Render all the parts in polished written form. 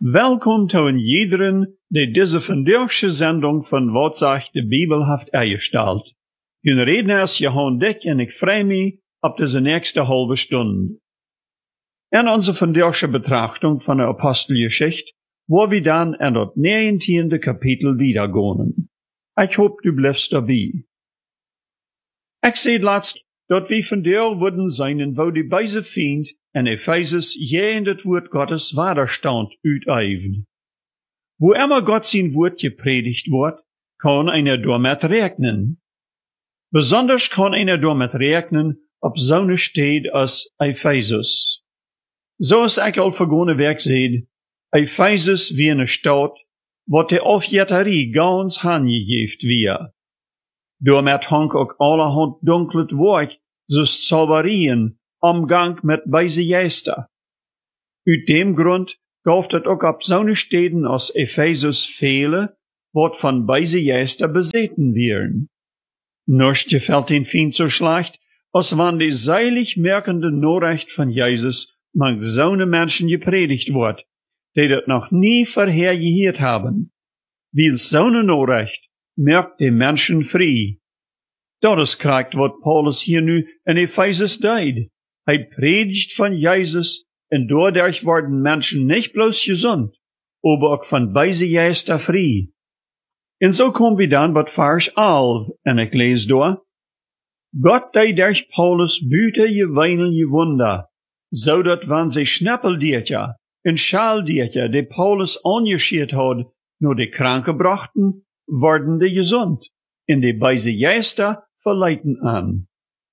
Welkom zu iedereen die deze vandaagse zendung van Wat sagt de Bibel heeft eingesteld. Hun reden is Johan Dick en ik freue mich op deze nächste halbe Stunde. In onze vandaagse betrachtung van de Apostelgeschichte, wo wir dann in das 19. Kapitel wiedergehen. Ich hoop du bleibst dabei. Ich zei laatst, dat wir von der würden sein, wo die beise Feind en Ephesus je in het woord Gottes Waderstand uiteifern. Wo immer Gott sein Wort gepredigt wird, kann einer damit rechnen. Besonders kann einer damit rechnen, ob so eine Stadt als Ephesus. So ist ich al vergangene Werk seht, Ephesus wie eine Stadt, wo die Aufjetterie ganz hangegeft wird. Damit hang auch allerhand dunklet Werk, so Zauberien, Umgang mit beise Geister. Uit dem Grund gauft het ook op zo'n steden als Ephesus vele, wat van beise Geister bezeten werden. Nicht gefällt den Feind so schlecht, als wann die seilig merkende Nachricht von Jesus mang zo'n Menschen gepredigt wordt, die dat noch nie vorher gehört haben. Weil zo'n Nachricht merkt die Menschen frei. Dat is krijgt wat Paulus hier nu in Ephesus deed. Hij predigt van Jezus en doordat worden Menschen nicht bloß gesund, aber auch von beise Geister frei. En so kommen wir dann bei Vers 11, en ik lees door. Gott deed durch Paulus büte geweinige Wunder, zodat wann sie Schnäppeldiertja en Schaldiertja, die Paulus angeschiert had, nur die Kranke brachten, worden die gesund, en die beise Geister verleiten an.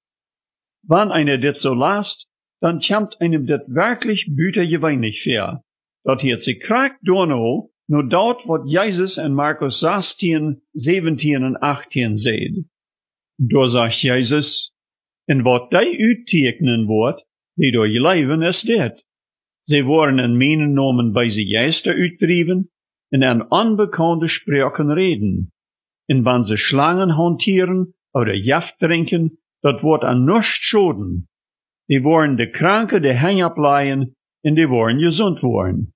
Wann einer dit so lasst, dann kommt einem dit wirklich bütergeweinig vor. Dat hiert sich krank dorno, nur dort, wat Jesus in Markus 16, 17 und 18 seht. Da sagt Jesus, en wat die uittekenen wordt, die door je leven is dit. Sie worden in meinen Namen bei sie Geister uitdrieven, en an unbekannte Sprachen reden. En wann sie Schlangen hantieren, oder Jaft trinken, dat wordt an nichts schoden. Die worden de Kranke de hang ableihen, en die worden gesund worden.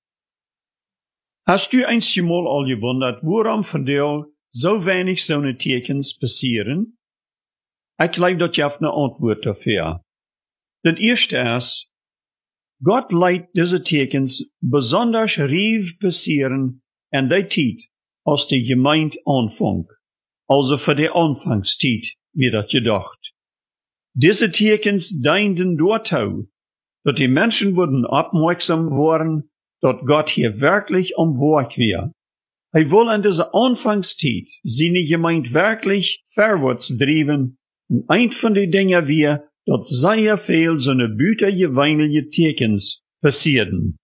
Hast du einmal al gewundert, waarom von dir so wenig zo'n tekens passieren? Ich glaube, dat je hebt eine Antwort dafür. Das erste ist, Gott leidt diese tekens besonders rief passieren en die Tijd, als die Gemeinde anfängt. Also für die Anfangszeit wird das gedacht. Diese tekens dienden dazu, dass die Menschen wurden aufmerksam worden, dass Gott hier wirklich am Werk war. Er will in dieser Anfangszeit seine Gemeinde wirklich vorwärts treiben, und ein von den Dingen war, dass sehr viel so eine bütergeweinige tekens passierten.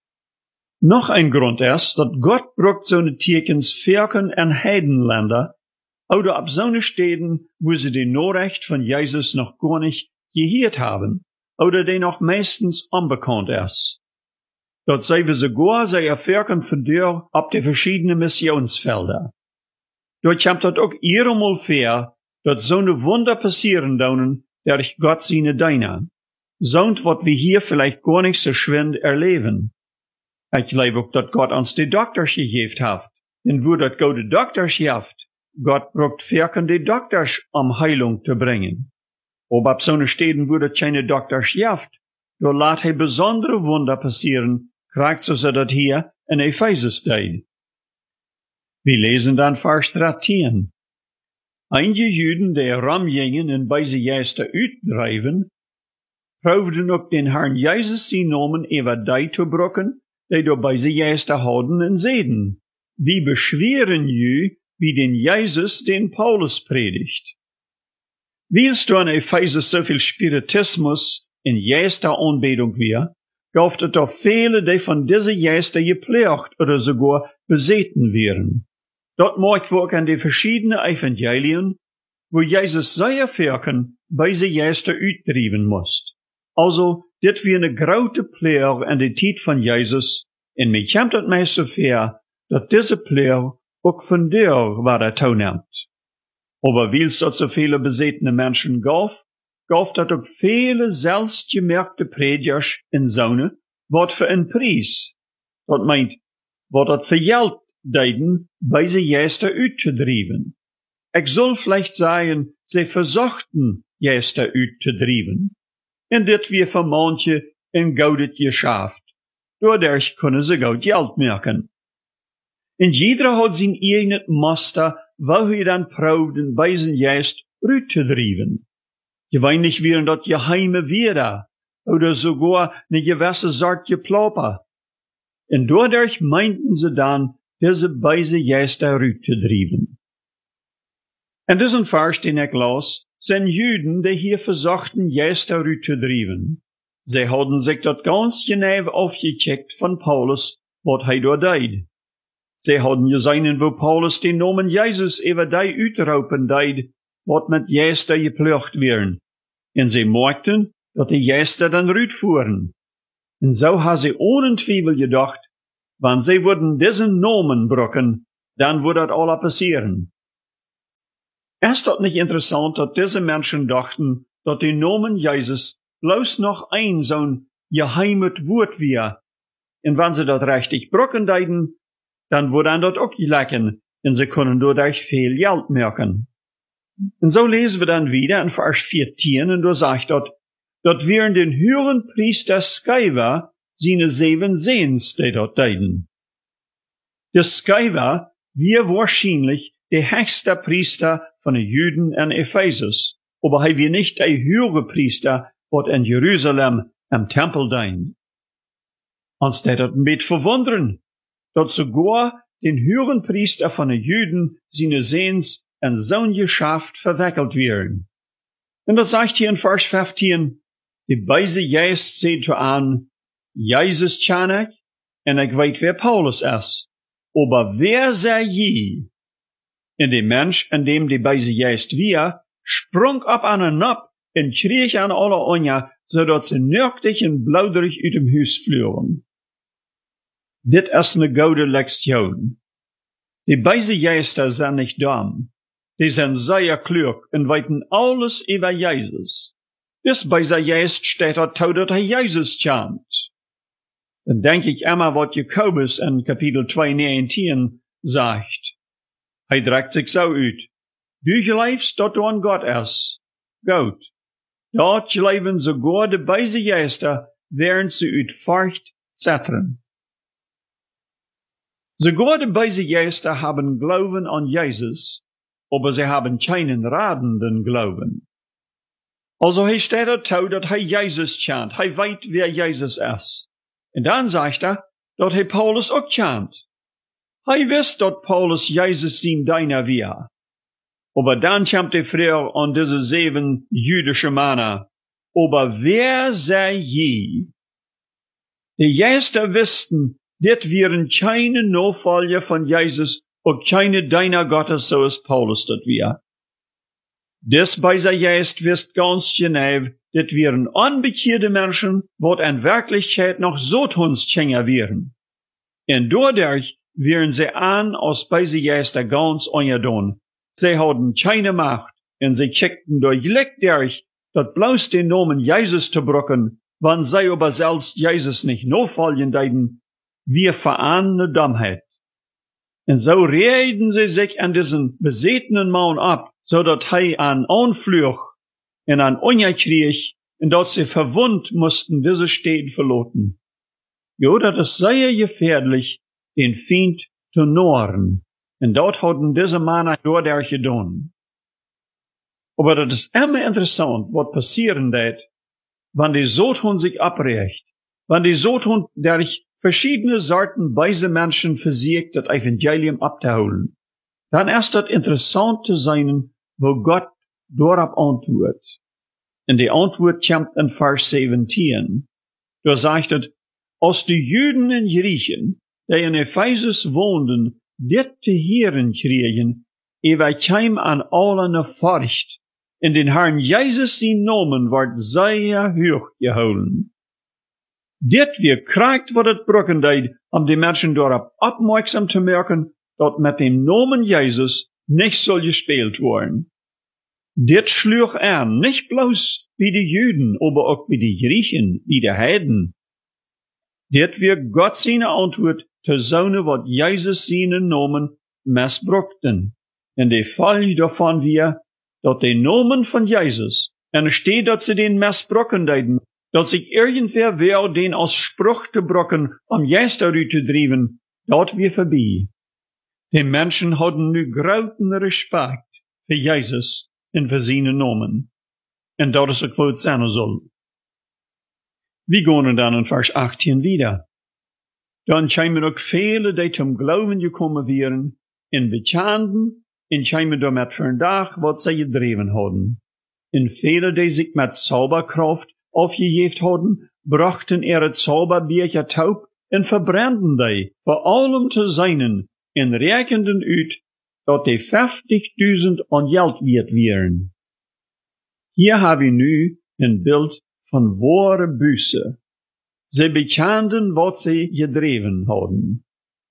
Noch ein Grund ist, dass Gott braucht so eine tekens Völkern in Heidenländer, oder ab so Städten, wo sie die Nachricht von Jesus noch gar nicht gehört haben, oder die noch meistens unbekannt ist. Dort sei wir sogar sehr Völkern von dir ab die verschiedenen Missionsfelder. Dort kommt dort auch mal vor, dass so eine Wunder passieren daunen, durch Gott seine Diener. Sound, wat wir hier vielleicht gar nicht so schwind erleben. Ich glaube auch, dass Gott uns die Doktors gegeben hat. Denn wo dat Gott die Doktors gibt, Gott braucht Völkern die Doktors, Heilung zu bringen. Aber ab so eine Städten, wo das keine Doktors gibt, da lässt er besondere Wunder passieren, kriegt so dat hier in Ephesus deed. Wir lesen dann Vers 13. Einige Juden, die rumgingen en beise Geister uitdrijven, proefden ook den Herrn Jesus zijn Namen über die zu brucken, die door beise Geister hadden en zeiden. Wie beschweren ju, wie den Jesus den Paulus predigt. Weil's du in Ephesus so viel Spiritismus in Geisteranbetung wir, gauft es doch viele, die von diese Geister gepflegt oder sogar beseten wären. Dort mag wir auch an die verschiedenen Evangelien, wo Jesus sehr Völkern bei sie Geister uitdrieven musst. Also, dit wie eine grote Pleur an die Zeit von Jesus, en mir kommt het meist so ver, dat diese Pleur auch von dir war toenimmt. Aber weil's dort so viele besetene Menschen gaf dat ook viele selbstgemerkte Predigers in Zone, wat für ein Preis. Dat meint, wat dat für Geld deiden, bei sie Geister uitzudrieven. Ich soll vielleicht sagen, sie versuchten, Geister uitzudrieven. En dit wir für manche in goudet geschafft. Dadurch können sie gut Geld merken. En jeder hat sein eigenes Muster, wo hij dann probeert bei zijn Geist uitzudrieven. Gewöhnlich wären dort geheime Weder oder sogar eine gewisse Sort Geplauper. Und dadurch meinten sie dann, diese beise Geister uitzudrieven. En diesen Vers, den ich las, sind Juden, die hier versuchten, Geister uitzudrieven. Sie hadden sich dort ganz genau aufgecheckt von Paulus, was er dort deed. Sie hadden gesehen, wo Paulus den Namen Jesus über die uitroepen deed, wat mit Geister geplucht werden. En sie merkten, dat die Geister dann uitfuhren. En so haben sie ohne Zweifel gedacht, wenn sie würden diesen Namen brucken, dann würde das alles passieren. Ist das nicht interessant, dass diese Menschen dachten, dass der Namen Jesus bloß noch ein so'n geheimes Wort wäre. Und wenn sie das richtig brucken deiden, dann würde an das auch gelecken, und sie können dadurch viel Geld merken. Und so lesen wir dann wieder in Vers 14, und da sagt dort, dat wären den höheren Priester Sceva seine 7 Sehens, die dort deiden. Der Sceva wir wahrscheinlich der höchste Priester von den Juden in Ephesus, aber er wir nicht der höhere Priester, wat in Jerusalem am Tempel dein. Uns dat ein bisschen verwundern, dat sogar den höheren Priester von den Juden seine Sehens in so'n Geschäft verwickelt werden. Und das sagt hier in Vers 15, die beise Geist seht so an, Jesus kann ich, und ich weet wer Paulus ist. Aber wer sei je? Und der Mensch, in dem die beise Geist wir, sprung ab an und ab, en kreeg aan alle onja, zodat ze nöchtig en blauderig uit dem Huis vloeren. Dit is een gouden lektion. Die beise Geister zijn niet dom. Die zijn zeer klug en weten alles über Jesus. Dis beise Geist steht er toe dat hij Jesus chant. Dan denk ik immer wat Jakobus in Kapitel 2:19 sagt. Hij drückt sich so uit. Du geloofst dat du an Gott is. Goed. Dort leven sogar de beise Geister, während sie uit Furcht zittern. Sogar de beise Geister haben Glauben an Jesus, aber sie haben keinen radenden Glauben. Also hij steht er toe dat hij Jesus chant, hij weet wer Jesus is. En dan sagt er, dat hij Paulus ook chant. Hij wist dat Paulus Jesus zijn diener war. Aber dann kommt die Frage an diese 7 jüdische Männer. Aber wer sei je? Die Geister wussten, dit wären keine Nachfolger von Jesus und keine Diener Gottes, so ist Paulus das wir. Des bei der Geist wisst ganz genau, dit wären unbekehrte Menschen, wat in Wirklichkeit noch Sotonschänger wären. Und dadurch wären sie an aus bei der Geister ganz ungedon. Sie hadden keine Macht, und sie kickten durch durch, dat bloß den Namen Jesus zu brucken, wann sie aber selbst Jesus nicht nachfolgen deiden, wir verahnen Dummheit. Und so reden sie sich an diesen besetenen Mann ab, so dat hij an Anfluch und an Unja krieg, und dort sie verwund mussten diese Städte verloten. Jo, dat ist sehr gefährlich, den Feind zu nohren. Und dort hadden diese Männer dadurch getan. Aber das ist immer interessant, was passieren wird, wenn die Sothun sich abrecht, wenn die Sothun durch verschiedene Sorten weise Menschen versiegt, das Evangelium abzuholen. Dann ist das interessant zu sein, wo Gott darauf antwortet. Und die Antwort kommt in Vers 17. Da sagt es, als die Juden und Griechen, die in Ephesus wohnten, dit te hören kriegen, ewer keim an allen Furcht. In den Herrn Jesus sein Namen wird sehr hoch geholen. Dit wir kriegt, wat het brucken deed, die Menschen darauf aufmerksam zu merken, dat mit dem Namen Jesus nicht soll gespielt worden. Dit schlug an, nicht bloß wie die Juden, aber auch wie die Griechen, wie die Heiden. Dit wir Gott seine Antwort te zonen wat Jesus zijn nomen misbrukten. En de Fall daarvan weer, dat de nomen van Jesus, en er steht, dat ze den misbrukken deiden, dat zich irgendwer wel den als spruch te brokken, om juist eruit te drijven, dat weer voorbij. De mensen hadden nu groten respect voor Jezus en voor zijn nomen. En dat is ook wat het zijn zal. We gaan dan in vers 18 wieder. Dan komen ook vele die zum Glauben gekommen wären, en bekenden, en komen damit vandaag wat zij gedreven hadden. En vele die zich met Zauberkraft aufgegeven hadden, brachten het Zauberbeertje taub en verbranden die, voor allem te zijnen, en rekenden uit, dat die 50.000 aan geld waard wären. Hier hebben we nu een beeld van ware Buße. Ze bekenden wat ze gedreven hadden.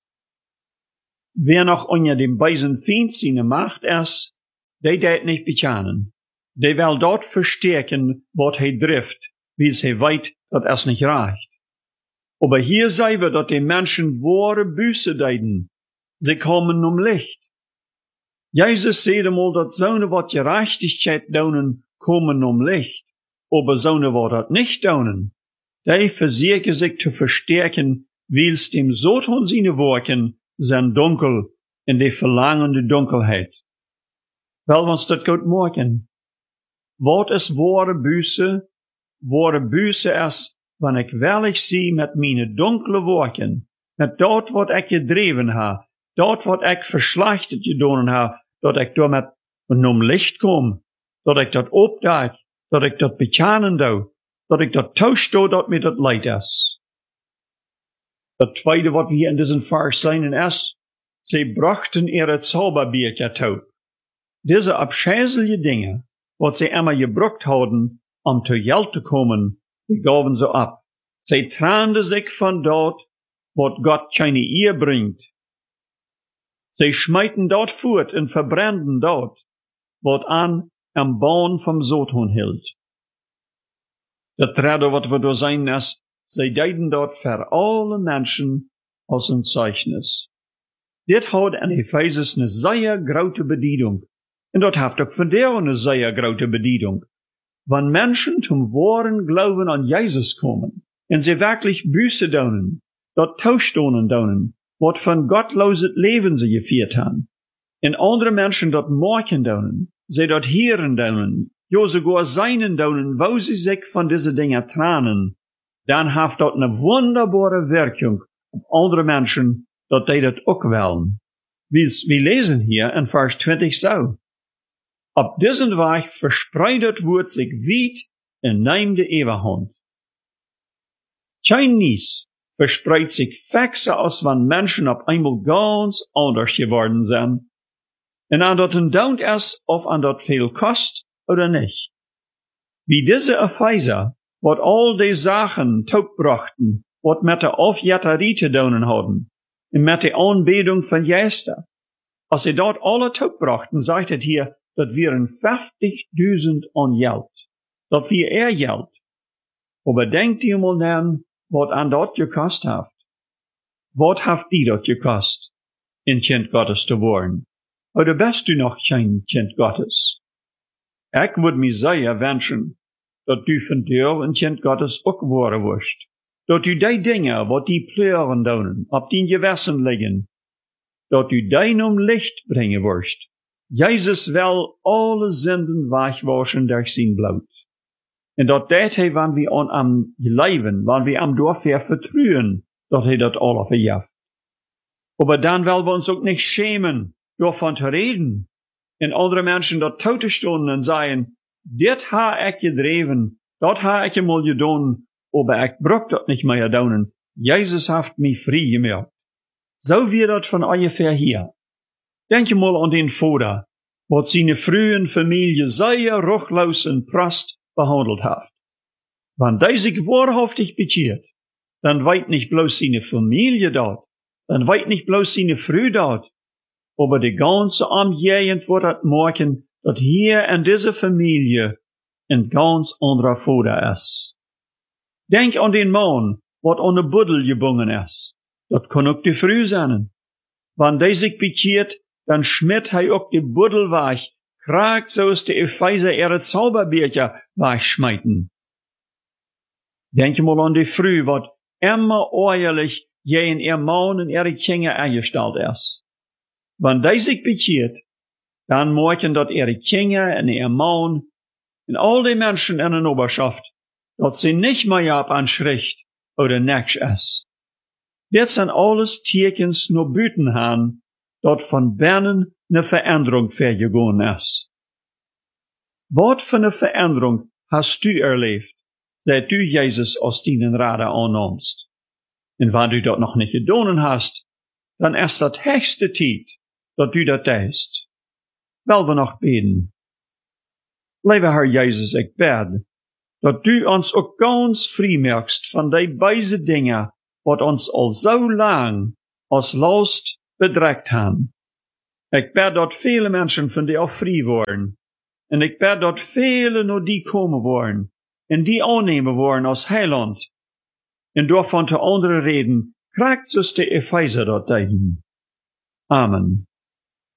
Wer noch onder dem beisen Feind seine Macht ist, die dat nicht bekenden. Die will dort verstärken, wat hij drift, wie hij weet dat es nicht reicht. Aber hier sehen wir, dat die Menschen wahre Buße deiden. Sie kommen Licht. Jesus zei einmal, dat zonen wat Gerechtigkeit daunen, kommen Licht. Aber zonen wat dat nicht daunen, die versuchen sich zu verstärken, wils dem Satan seine Werken zijn dunkel in die verlangende Dunkelheit. Wel, ons dat goed maken. Wat is ware Buße? Ware Buße is, wanneer ik wellig zie met mijn donkele werken, met dat wat ik gedreven heb, dat wat ik verslachtet gedaan heb, dat ik door met licht kom, dat ik dat opdaag, dat ik dat bekennen doe, dat ik dat toesto dat mir dat leid is. Het tweede wat we hier in deze vers zien is, ze brachten het Zauberbeertje taub. Deze abscheuliche Dinge, wat ze immer gebruikt hadden, om te geld te komen, die gaven ze ab. Ze tranden zich van dat, wat Gott keine Ehe bringt. Ze schmeiten dat voort en verbranden dat, wat aan am Bahn vom Satan hield. Dat derde wat we door zijn is, zij deiden dat voor alle mensen als een Zeichnis. Dit houdt in Ephesus een zeer grote bediening. En dat heeft ook vandaag een zeer grote bediening. Wanneer mensen zum wahren Glauben an Jesus komen, en ze wirklich Buße doen, dat toestonen doen, wat van gottloos het leven ze gevierd hebben, en andere mensen dat maken doen, ze dat heren doen, ja sogar seinen doen, wo ze zich van deze dingen tranen, dan heeft dat een wunderbare werking op andere mensen, dat die dat ook willen. We lezen hier in vers 20 zo. Op diesen Weg verspreidet wordt zich weit en neemt de Eeuwigheid. Kein Nies verspreidt sich fixer, als wann Menschen auf einmal ganz anders geworden sind. En an dat een daunt is, of an dat veel kost, oder nicht. Wie diese Epheser, wat all die Sachen brachten, wat met de Aufjetterie te doen hadden, en met de aanbeding van Geister. Als sie dort alle brachten, sagt het hier, dat wären 50.000 an Geld. Dat wir Geld. Aber denkt ihr mal an, wat an dort gekost haft. Wat haft die dort gekost, in Kind Gottes te worden? Oder bist du noch kein Kind Gottes? Ik would me zeer wensen, dat du van dir een Kind Gottes ook worden wirst. Dat du die dingen, wat die pleuren doen, op die gewessen liggen, dat du die Licht brengen wirst. Jesus wil alle zinden wegwaschen durch zijn bloed. En dat deed hij, wanneer we aan hem leven, wanneer we hem doorver vertrouwen, dat hij dat alle verjaft. Aber dan willen we ons ook niet schämen, daarvan te reden. En andere mensen dat toe te stonden en zeggen, dit ha ik gedreven, dat ha ik eenmaal gedaan, aber ik bruk dat niet meer doen. Jezus heeft mij vrij gemaakt. Zo weer dat van ongeveer hier. Denk je mal an den Vater, wat seine frühen Familie sehr ruchlos en Prost behandelt hat. Wann die sich wahrhaftig bekeert, dann weit nicht bloß seine Familie dort, dann weit nicht bloß seine Früh dort, aber die ganze Umgegend wird das merken, dass hier in dieser Familie ein ganz anderer Vater ist. Denk an den Mann, wat an de Buddel gebunden ist. Dat kan ook de Früh zijn. Wanneer die zich bekeert, dan schmiert hij ook de Buddel weg, kraakt zoals de Epheser het Zauberbeertje wegschmijten. Denk je mal an die Früh, wat immer oorlijk je in ihr Mann en ihre Kinder eingestellt ist. Wanneer die sich bekeert, dann merken dat ihre Kinder en ihr Mann en al die Menschen in der Oberschaft, dat sie nicht mehr ab an Schrift oder nichts ist. Dit zijn alles tekens naar buiten gaan, dat van binnen eine Veränderung vergegangen ist. Wat für eine Veränderung hast du erlebt, seit du Jesus als deinen Retter annimmst? Und wenn du das noch nicht getan hast, dann ist das höchste Zeit, dass du das tust. Weil wir noch beten. Lieber Herr Jesus, ich bete, dass du uns auch ganz frei machst von die beiden Dinge, wat ons al so lang als Last bedreigt haben. Ich bete, dass viele Menschen von dir auch frei worden. Und ich bete, dass viele nur die kommen wollen und die annehmen wollen als Heiland. Und davon zu anderen reden, kriegt es die Epheser dort dahin. Amen.